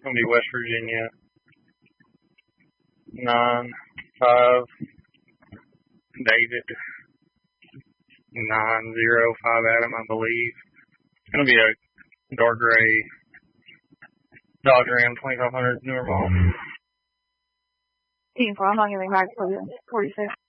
gonna be West Virginia. 9-5 David. 9-0-5 Adam, I believe. It's gonna be a dark gray Dodge Ram 2500 newer model. Team 4, I'm not getting back for you. 46.